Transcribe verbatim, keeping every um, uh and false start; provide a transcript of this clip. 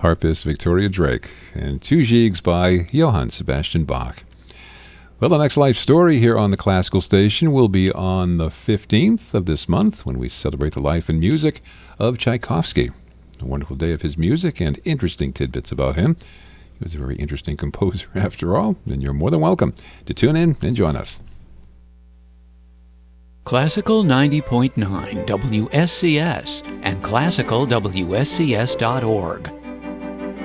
harpist Victoria Drake, and two Gigs by Johann Sebastian Bach. Well, the next life story here on the Classical Station will be on the fifteenth of this month when we celebrate the life and music of Tchaikovsky. A wonderful day of his music and interesting tidbits about him. He was a very interesting composer after all, and you're more than welcome to tune in and join us. Classical ninety point nine W S C S and classical W S C S dot org